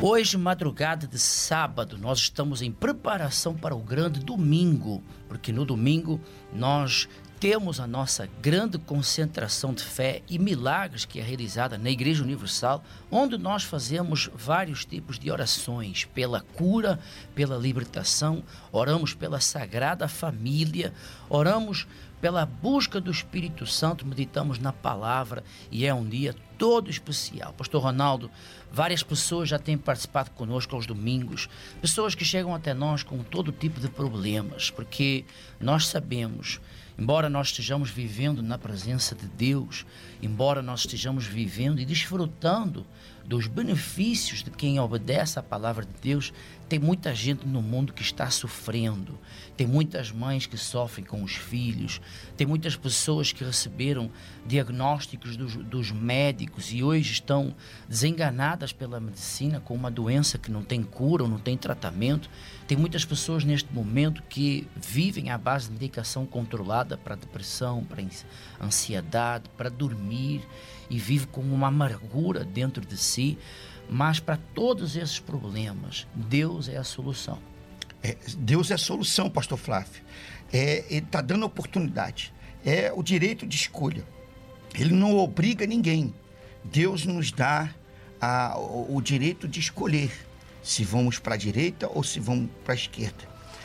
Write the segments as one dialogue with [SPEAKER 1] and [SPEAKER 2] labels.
[SPEAKER 1] Hoje, madrugada de sábado, nós estamos em preparação para o grande domingo, porque no domingo nós temos a nossa grande concentração de fé e milagres que é realizada na Igreja Universal, onde nós fazemos vários tipos de orações pela cura, pela libertação, oramos pela Sagrada Família, oramos pela busca do Espírito Santo, meditamos na palavra e é um dia todo especial. Pastor Ronaldo, várias pessoas já têm participado conosco aos domingos, pessoas que chegam até nós com todo tipo de problemas, porque nós sabemos, embora nós estejamos vivendo na presença de Deus, embora nós estejamos vivendo e desfrutando dos benefícios de quem obedece à palavra de Deus, tem muita gente no mundo que está sofrendo, tem muitas mães que sofrem com os filhos, tem muitas pessoas que receberam diagnósticos dos médicos e hoje estão desenganadas pela medicina com uma doença que não tem cura ou não tem tratamento. Tem muitas pessoas neste momento que vivem à base de medicação controlada para depressão, para ansiedade, para dormir e vive com uma amargura dentro de si. Mas para todos esses problemas, Deus é a solução.
[SPEAKER 2] Deus é a solução, pastor Flávio. Ele está dando oportunidade. É o direito de escolha. Ele não obriga ninguém. Deus nos dá o direito de escolher se vamos para a direita ou se vamos para a esquerda.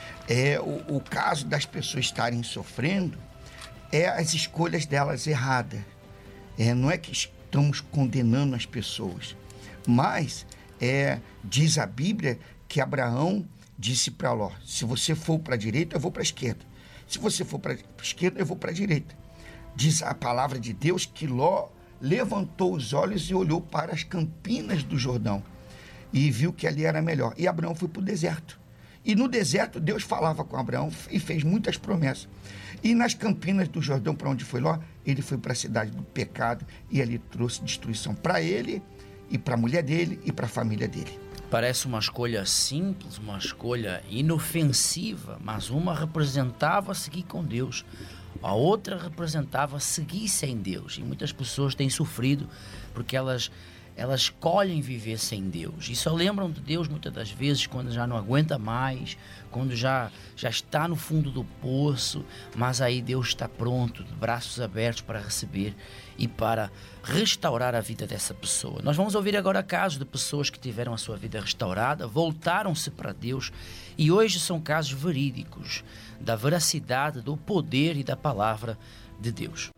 [SPEAKER 2] O caso das pessoas estarem sofrendo é as escolhas delas erradas. Não é que estamos condenando as pessoas, mas diz a Bíblia que Abraão disse para Ló: se você for para a direita, eu vou para a esquerda. Se você for para a esquerda, eu vou para a direita. Diz a palavra de Deus que Ló levantou os olhos e olhou para as campinas do Jordão e viu que ali era melhor. E Abraão foi para o deserto. E no deserto, Deus falava com Abraão e fez muitas promessas. E nas campinas do Jordão, para onde foi Ló, ele foi para a cidade do pecado e ali trouxe destruição para ele e para a mulher dele e para a família dele.
[SPEAKER 1] Parece uma escolha simples, uma escolha inofensiva, mas uma representava seguir com Deus, a outra representava seguir sem Deus. E muitas pessoas têm sofrido porque elas escolhem viver sem Deus e só lembram de Deus muitas das vezes quando já não aguenta mais, quando já está no fundo do poço, mas aí Deus está pronto, de braços abertos para receber e para restaurar a vida dessa pessoa. Nós vamos ouvir agora casos de pessoas que tiveram a sua vida restaurada, voltaram-se para Deus e hoje são casos verídicos da veracidade, do poder e da palavra de Deus.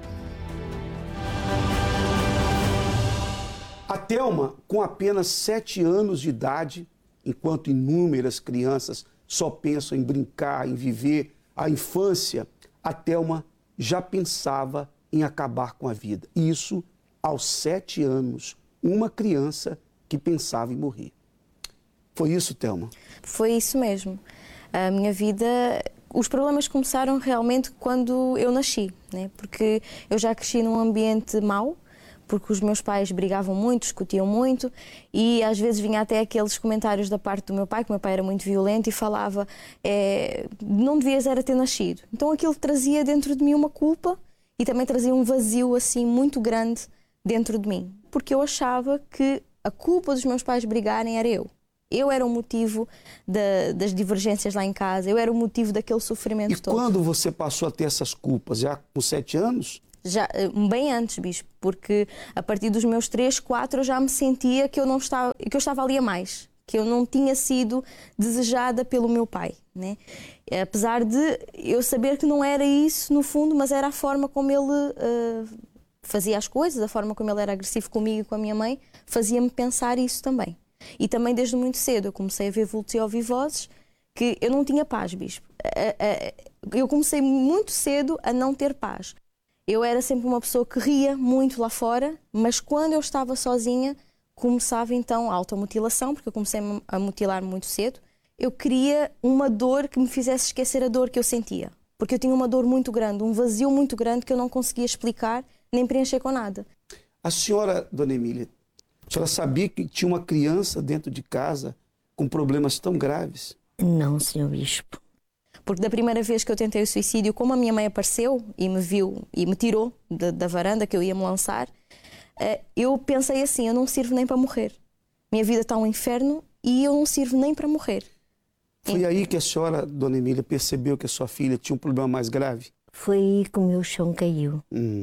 [SPEAKER 3] A Thelma, com apenas 7 anos de idade, enquanto inúmeras crianças só pensam em brincar, em viver a infância, a Thelma já pensava em acabar com a vida. Isso aos 7 anos, uma criança que pensava em morrer. Foi isso, Thelma?
[SPEAKER 4] Foi isso mesmo. A minha vida, os problemas começaram realmente quando eu nasci, né? Porque eu já cresci num ambiente mau, porque os meus pais brigavam muito, discutiam muito e às vezes vinha até aqueles comentários da parte do meu pai, que o meu pai era muito violento e falava não devias era ter nascido. Então aquilo trazia dentro de mim uma culpa e também trazia um vazio assim muito grande dentro de mim, porque eu achava que a culpa dos meus pais brigarem era eu. Eu era o motivo das divergências lá em casa, eu era o motivo daquele sofrimento todo.
[SPEAKER 3] E quando você passou a ter essas culpas? Já com 7 anos?
[SPEAKER 4] Já, bem antes, bispo, porque a partir dos meus 3, 4 eu já me sentia que eu estava ali a mais, que eu não tinha sido desejada pelo meu pai, né? Apesar de eu saber que não era isso no fundo, mas era a forma como ele fazia as coisas, a forma como ele era agressivo comigo e com a minha mãe, fazia-me pensar isso também. E também desde muito cedo eu comecei a ver vultos e ouvir vozes que eu não tinha paz, bispo. Eu comecei muito cedo a não ter paz. Eu era sempre uma pessoa que ria muito lá fora, mas quando eu estava sozinha, começava então a automutilação, porque eu comecei a mutilar-me muito cedo. Eu queria uma dor que me fizesse esquecer a dor que eu sentia, porque eu tinha uma dor muito grande, um vazio muito grande que eu não conseguia explicar nem preencher com nada.
[SPEAKER 3] A senhora, dona Emília, a senhora sabia que tinha uma criança dentro de casa com problemas tão graves?
[SPEAKER 4] Não, senhor bispo. Porque da primeira vez que eu tentei o suicídio, como a minha mãe apareceu e me viu e me tirou da varanda que eu ia me lançar, eu pensei assim, eu não sirvo nem para morrer. minha vida está um inferno e eu não sirvo nem para morrer.
[SPEAKER 3] Foi aí que a senhora, dona Emília, percebeu que a sua filha tinha um problema mais grave?
[SPEAKER 5] Foi aí que o meu chão caiu.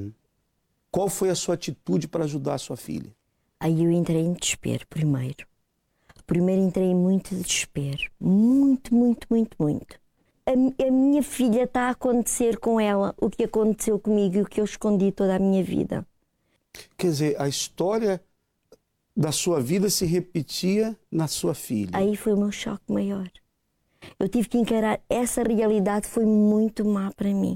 [SPEAKER 3] Qual foi a sua atitude para ajudar a sua filha?
[SPEAKER 5] Aí eu entrei em desespero primeiro. Primeiro entrei em muito desespero. Muito, muito, muito, muito. A minha filha está a acontecer com ela o que aconteceu comigo e o que eu escondi toda a minha vida.
[SPEAKER 3] Quer dizer, a história da sua vida se repetia na sua filha.
[SPEAKER 5] Aí foi o meu choque maior. Eu tive que encarar essa realidade, foi muito má para mim.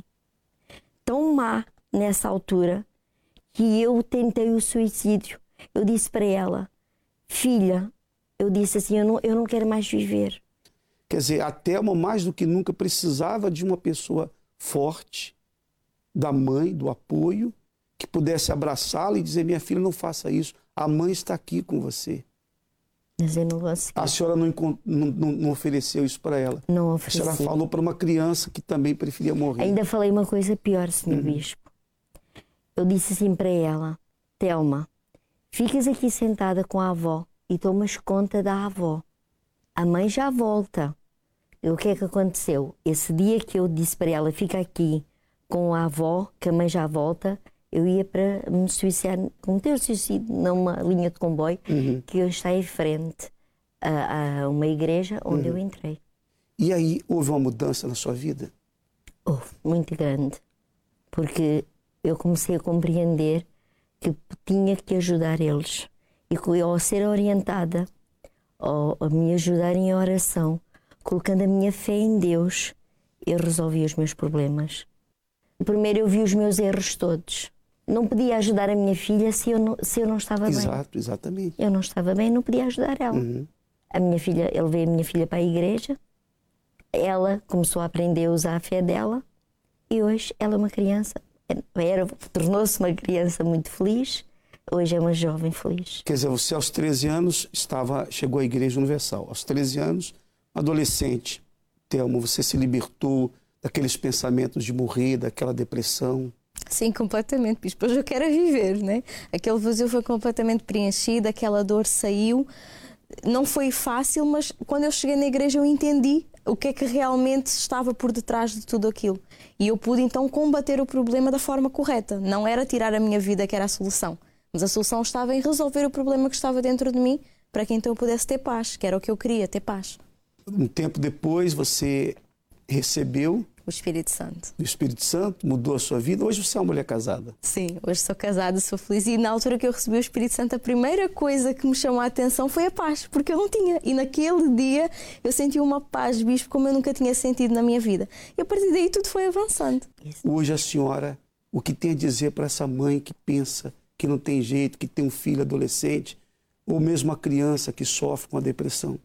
[SPEAKER 5] Tão má nessa altura que eu tentei o suicídio. Eu disse para ela, filha, eu disse assim, eu não quero mais viver.
[SPEAKER 3] Quer dizer, a Thelma mais do que nunca precisava de uma pessoa forte, da mãe, do apoio, que pudesse abraçá-la e dizer, minha filha, não faça isso, a mãe está aqui com você.
[SPEAKER 5] Mas eu não consegui.
[SPEAKER 3] A senhora não ofereceu isso para ela?
[SPEAKER 5] Não ofereci.
[SPEAKER 3] A senhora falou para uma criança que também preferia morrer.
[SPEAKER 5] Ainda falei uma coisa pior, Sr. Bispo. Eu disse assim para ela, Thelma, ficas aqui sentada com a avó e tomas conta da avó. A mãe já volta. E o que é que aconteceu? Esse dia que eu disse para ela, fica aqui com a avó, que a mãe já volta, eu ia para me suicidar, cometer o suicídio numa linha de comboio que hoje está em frente a uma igreja onde eu entrei.
[SPEAKER 3] E aí houve uma mudança na sua vida?
[SPEAKER 5] Houve, muito grande. Porque eu comecei a compreender que tinha que ajudar eles. E que ao ser orientada, a me ajudar em oração, colocando a minha fé em Deus, eu resolvi os meus problemas. Primeiro eu vi os meus erros todos. Não podia ajudar a minha filha se eu não estava bem.
[SPEAKER 3] Exato, exatamente.
[SPEAKER 5] Eu não estava bem, não podia ajudar ela. A minha filha, eu levei a minha filha para a igreja, ela começou a aprender a usar a fé dela e hoje ela é uma criança, tornou-se uma criança muito feliz, hoje é uma jovem feliz.
[SPEAKER 3] Quer dizer, você aos 13 anos chegou à Igreja Universal. Aos 13 anos, adolescente. Thelma, você se libertou daqueles pensamentos de morrer, daquela depressão?
[SPEAKER 4] Sim, completamente, bispo. Hoje eu quero viver, né? Aquele vazio foi completamente preenchido, aquela dor saiu. Não foi fácil, mas quando eu cheguei na igreja eu entendi o que é que realmente estava por detrás de tudo aquilo. E eu pude então combater o problema da forma correta. Não era tirar a minha vida que era a solução, mas a solução estava em resolver o problema que estava dentro de mim para que então eu pudesse ter paz, que era o que eu queria, ter paz.
[SPEAKER 3] Um tempo depois você recebeu
[SPEAKER 4] o Espírito Santo.
[SPEAKER 3] O Espírito Santo mudou a sua vida. Hoje você é uma mulher casada.
[SPEAKER 4] Sim, hoje sou casada, sou feliz. E na altura que eu recebi o Espírito Santo, a primeira coisa que me chamou a atenção foi a paz, porque eu não tinha. E naquele dia eu senti uma paz, bispo, como eu nunca tinha sentido na minha vida. E a partir daí tudo foi avançando.
[SPEAKER 3] Hoje a senhora, o que tem a dizer para essa mãe que pensa que não tem jeito, que tem um filho adolescente, ou mesmo uma criança que sofre com a depressão?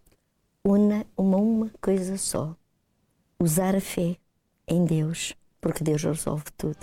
[SPEAKER 5] Uma coisa só. Usar a fé em Deus, porque Deus resolve tudo.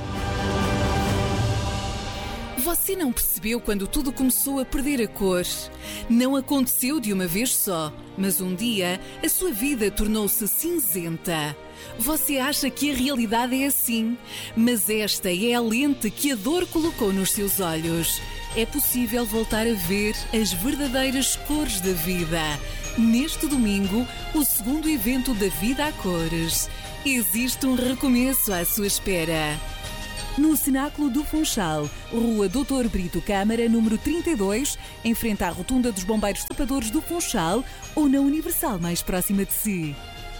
[SPEAKER 6] Você não percebeu quando tudo começou a perder a cor? Não aconteceu de uma vez só, mas um dia a sua vida tornou-se cinzenta. Você acha que a realidade é assim, mas esta é a lente que a dor colocou nos seus olhos. É possível voltar a ver as verdadeiras cores da vida. Neste domingo, o segundo evento da Vida a Cores. Existe um recomeço à sua espera. No Cenáculo do Funchal, Rua Doutor Brito Câmara, número 32, em frente à Rotunda dos Bombeiros Tapadores do Funchal, ou na Universal mais próxima de si.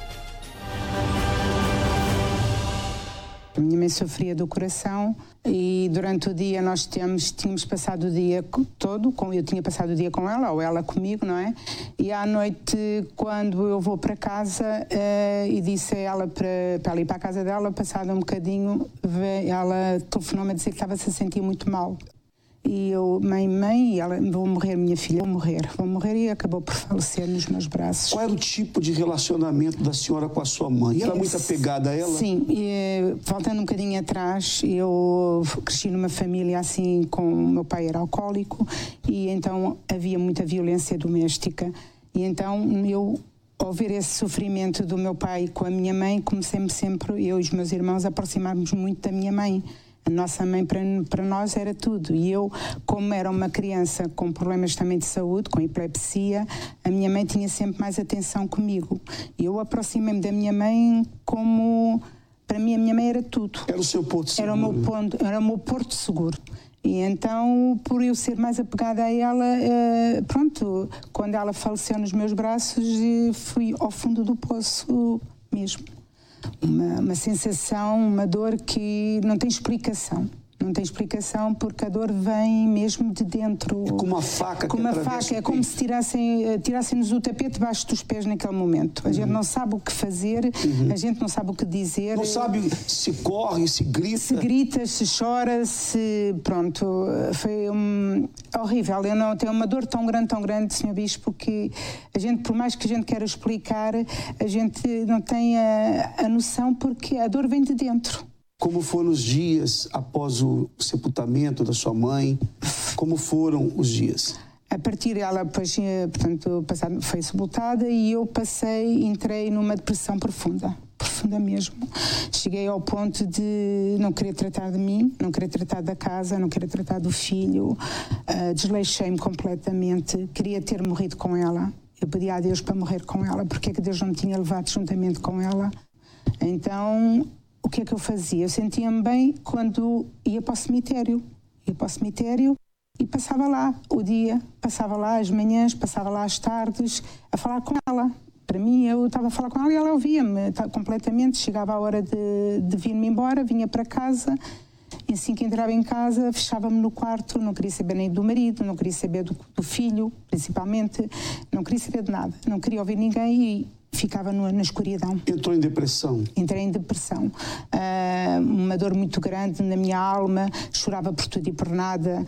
[SPEAKER 7] A minha mãe sofria do coração e durante o dia nós tínhamos passado o dia todo, eu tinha passado o dia com ela, ou ela comigo, não é? E à noite, quando eu vou para casa e disse a ela para ela ir para a casa dela, passado um bocadinho, ela telefonou-me a dizer que estava-se a sentir muito mal. E eu, mãe, e ela, vou morrer, minha filha, vou morrer, e acabou por falecer nos meus braços.
[SPEAKER 3] Qual era o tipo de relacionamento da senhora com a sua mãe? Era muito apegada a ela?
[SPEAKER 7] Sim, e, voltando um bocadinho atrás, eu cresci numa família assim, com o meu pai era alcoólico, e então havia muita violência doméstica. E então eu, ao ver esse sofrimento do meu pai com a minha mãe, comecei-me sempre, eu e os meus irmãos, a aproximarmos muito da minha mãe. A nossa mãe para nós era tudo. E eu, como era uma criança com problemas também de saúde, com epilepsia, a minha mãe tinha sempre mais atenção comigo. E eu aproximei-me da minha mãe como... Para mim, a minha mãe era tudo.
[SPEAKER 3] Era o seu porto seguro.
[SPEAKER 7] Era o meu porto seguro. E então, por eu ser mais apegada a ela, pronto, quando ela faleceu nos meus braços, fui ao fundo do poço mesmo. Uma sensação, uma dor que não tem explicação. Não tem explicação porque a dor vem mesmo de dentro.
[SPEAKER 3] É como uma faca.
[SPEAKER 7] Como uma faca, é como se tirassem-nos o tapete debaixo dos pés naquele momento. A gente não sabe o que fazer, a gente não sabe o que dizer.
[SPEAKER 3] Não sabe se corre, se grita.
[SPEAKER 7] Se grita, se chora, se... Pronto, foi horrível. Eu não tenho uma dor tão grande, Sr. Bispo, que a gente, por mais que a gente queira explicar, a gente não tem a noção porque a dor vem de dentro.
[SPEAKER 3] Como foram os dias após o sepultamento da sua mãe? Como foram os dias?
[SPEAKER 7] A partir dela, depois, portanto, foi sepultada e eu entrei numa depressão profunda mesmo. Cheguei ao ponto de não querer tratar de mim, não querer tratar da casa, não querer tratar do filho, desleixei-me completamente, queria ter morrido com ela. Eu pedi a Deus para morrer com ela, porque é que Deus não me tinha levado juntamente com ela. Então... O que é que eu fazia? Eu sentia-me bem quando ia para o cemitério. Ia para o cemitério e passava lá o dia, passava lá as manhãs, passava lá as tardes, a falar com ela. Para mim, eu estava a falar com ela e ela ouvia-me completamente. Chegava a hora de vir-me embora, vinha para casa. E assim que entrava em casa, fechava-me no quarto. Não queria saber nem do marido, não queria saber do filho, principalmente. Não queria saber de nada. Não queria ouvir ninguém e... ficava na escuridão.
[SPEAKER 3] Entrou em depressão?
[SPEAKER 7] Entrei em depressão. Uma dor muito grande na minha alma, chorava por tudo e por nada,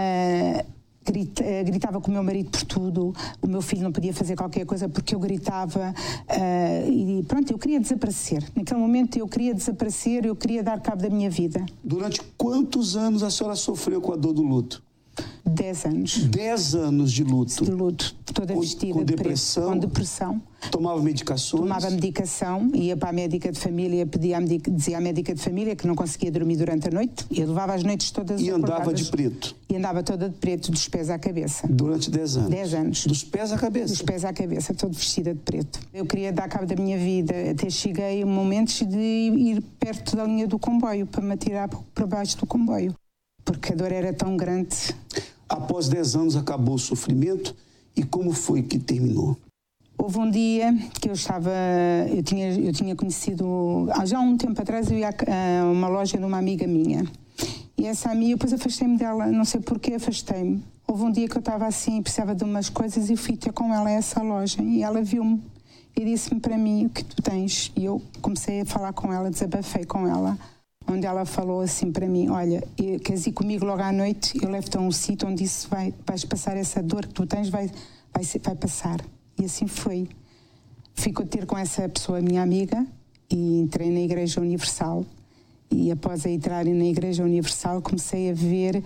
[SPEAKER 7] gritava com o meu marido por tudo, o meu filho não podia fazer qualquer coisa porque eu gritava, e pronto, eu queria desaparecer. Naquele momento eu queria desaparecer, eu queria dar cabo da minha vida.
[SPEAKER 3] Durante quantos anos a senhora sofreu com a dor do luto?
[SPEAKER 7] 10 anos.
[SPEAKER 3] 10 anos de luto?
[SPEAKER 7] De luto, toda vestida
[SPEAKER 3] com
[SPEAKER 7] de
[SPEAKER 3] depressão?
[SPEAKER 7] preto, com depressão.
[SPEAKER 3] Tomava medicações?
[SPEAKER 7] Tomava medicação, ia para a médica de família, dizia à médica de família que não conseguia dormir durante a noite. Eu levava as noites todas
[SPEAKER 3] e
[SPEAKER 7] acordadas.
[SPEAKER 3] andava de preto?
[SPEAKER 7] E andava toda de preto, dos pés à cabeça.
[SPEAKER 3] Durante 10 anos?
[SPEAKER 7] 10 anos.
[SPEAKER 3] Dos pés à cabeça?
[SPEAKER 7] Dos pés à cabeça, toda vestida de preto. Eu queria dar cabo da minha vida, até cheguei a momentos de ir perto da linha do comboio, para me atirar para baixo do comboio, porque a dor era tão grande.
[SPEAKER 3] Após 10 anos acabou o sofrimento e como foi que terminou?
[SPEAKER 7] Houve um dia que eu tinha conhecido, já há um tempo atrás, eu ia a uma loja de uma amiga minha. E essa amiga, depois afastei-me dela, não sei porquê, afastei-me. Houve um dia que eu estava assim, precisava de umas coisas e fui ter com ela a essa loja. E ela viu-me e disse-me para mim, o que tu tens? E eu comecei a falar com ela, desabafei com ela. Onde ela falou assim para mim, olha, queres ir comigo logo à noite? Eu levo-te a um sítio onde isso vais passar essa dor que tu tens, vai passar. E assim foi. Fui ter com essa pessoa, minha amiga, e entrei na Igreja Universal. E após entrar na Igreja Universal, comecei a ver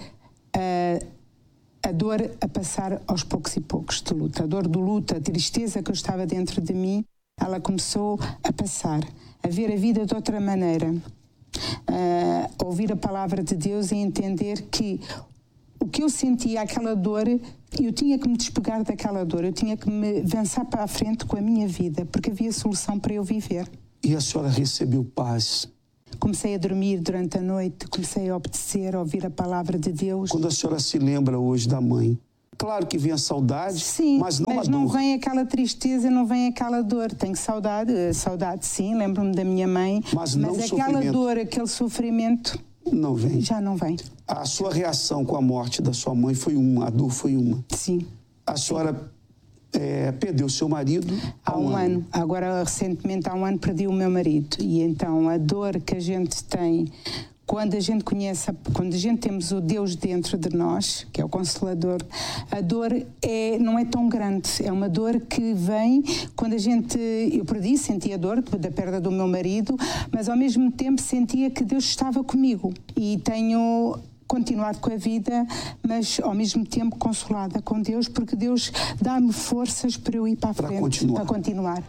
[SPEAKER 7] a dor a passar aos poucos e poucos de luta. A dor do luto, a tristeza que eu estava dentro de mim, ela começou a passar, a ver a vida de outra maneira. Ouvir a palavra de Deus e entender que o que eu sentia, aquela dor, eu tinha que me despegar daquela dor, eu tinha que me avançar para a frente com a minha vida, porque havia solução para eu viver.
[SPEAKER 3] E a senhora recebeu paz?
[SPEAKER 7] Comecei a dormir durante a noite, comecei a obedecer, a ouvir a palavra de Deus.
[SPEAKER 3] Quando a senhora se lembra hoje da mãe, claro que vem a saudade,
[SPEAKER 7] sim,
[SPEAKER 3] mas não a dor.
[SPEAKER 7] Não vem aquela tristeza, não vem aquela dor. Tenho saudade sim, lembro-me da minha mãe,
[SPEAKER 3] mas
[SPEAKER 7] aquela dor, aquele sofrimento...
[SPEAKER 3] Não vem.
[SPEAKER 7] Já não vem.
[SPEAKER 3] A sua reação com a morte da sua mãe foi uma, a dor foi uma.
[SPEAKER 7] Sim.
[SPEAKER 3] A senhora perdeu seu marido
[SPEAKER 7] há um ano. Agora, recentemente, há um ano, perdi o meu marido. E então, a dor que a gente tem... Quando a gente temos o Deus dentro de nós, que é o Consolador, a dor não é tão grande. É uma dor que vem quando eu sentia a dor da perda do meu marido, mas ao mesmo tempo sentia que Deus estava comigo. E tenho continuado com a vida, mas ao mesmo tempo consolada com Deus, porque Deus dá-me forças para eu ir para a frente, para continuar.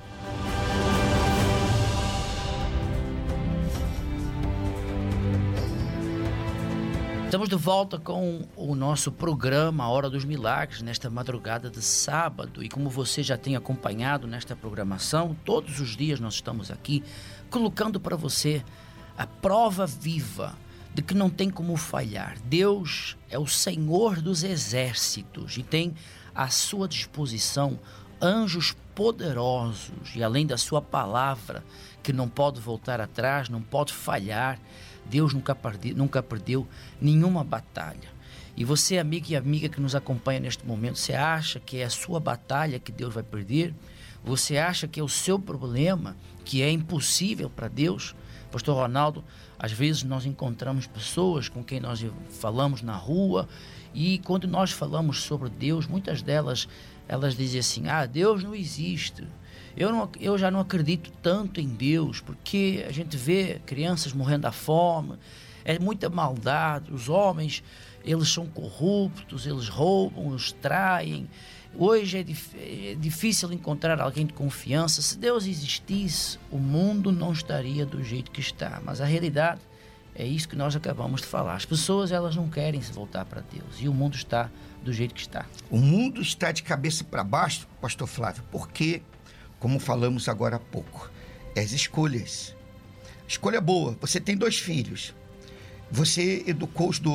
[SPEAKER 1] Estamos de volta com o nosso programa A Hora dos Milagres, nesta madrugada de sábado. E como você já tem acompanhado nesta programação, todos os dias nós estamos aqui colocando para você a prova viva de que não tem como falhar. Deus é o Senhor dos exércitos e tem à sua disposição anjos poderosos. E além da sua palavra, que não pode voltar atrás, não pode falhar, Deus nunca perdeu nenhuma batalha. E você, amigo e amiga que nos acompanha neste momento, você acha que é a sua batalha que Deus vai perder? Você acha que é o seu problema, que é impossível para Deus? Pastor Ronaldo, às vezes nós encontramos pessoas com quem nós falamos na rua e quando nós falamos sobre Deus, muitas delas, elas dizem assim, Deus não existe. Eu já não acredito tanto em Deus, porque a gente vê crianças morrendo à fome, é muita maldade, os homens, eles são corruptos, eles roubam, os traem. Hoje é difícil encontrar alguém de confiança. Se Deus existisse, o mundo não estaria do jeito que está. Mas a realidade é isso que nós acabamos de falar. As pessoas, elas não querem se voltar para Deus e o mundo está do jeito que está.
[SPEAKER 2] O mundo está de cabeça para baixo, pastor Flávio, porque, como falamos agora há pouco, as escolhas. Escolha boa. Você tem 2 filhos. Você educou os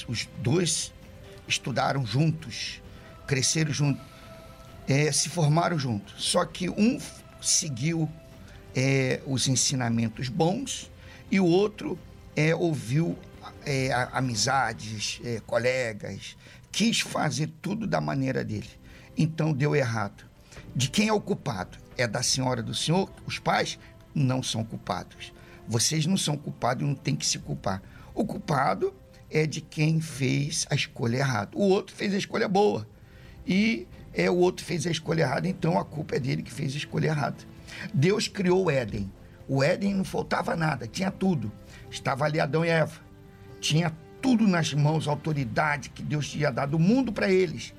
[SPEAKER 2] dois estudaram juntos, cresceram juntos, se formaram juntos. Só que um seguiu os ensinamentos bons e o outro ouviu amizades, colegas, quis fazer tudo da maneira dele. Então deu errado. De quem é o culpado? É da senhora, do senhor? Os pais não são culpados. Vocês não são culpados e não tem que se culpar. O culpado é de quem fez a escolha errada. O outro fez a escolha boa. E o outro fez a escolha errada, então a culpa é dele que fez a escolha errada. Deus criou o Éden. O Éden não faltava nada, tinha tudo. Estava ali Adão e Eva. Tinha tudo nas mãos, a autoridade que Deus tinha dado o mundo para eles.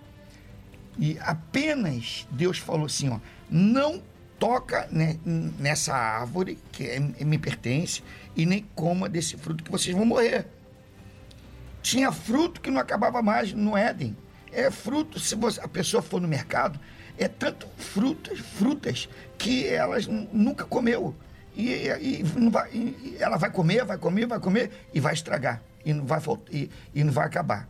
[SPEAKER 2] E apenas Deus falou assim, não toca nessa árvore que me pertence e nem coma desse fruto que vocês vão morrer. Tinha fruto que não acabava mais no Éden. Fruto, se a pessoa for no mercado, tanto frutas que elas nunca comeu. E ela vai comer e vai estragar. E não vai acabar.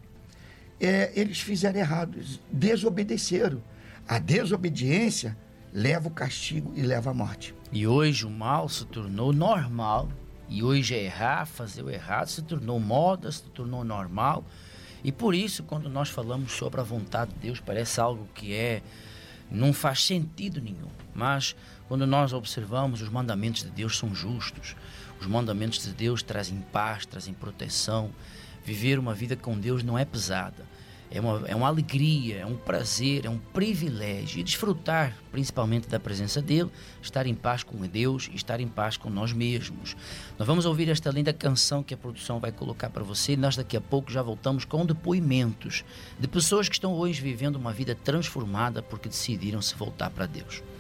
[SPEAKER 2] Eles fizeram errado, desobedeceram. A desobediência leva o castigo e leva a morte.
[SPEAKER 1] E hoje o mal se tornou normal. E hoje fazer o errado se tornou moda, se tornou normal. E por isso, quando nós falamos sobre a vontade de Deus, parece algo que não faz sentido nenhum. Mas quando nós observamos, os mandamentos de Deus são justos. Os mandamentos de Deus trazem paz, trazem proteção. Viver uma vida com Deus não é pesada. É uma alegria, é um prazer, é um privilégio. E desfrutar, principalmente, da presença dele, estar em paz com Deus e estar em paz com nós mesmos. Nós vamos ouvir esta linda canção que a produção vai colocar para você. E nós daqui a pouco já voltamos com depoimentos de pessoas que estão hoje vivendo uma vida transformada porque decidiram se voltar para Deus.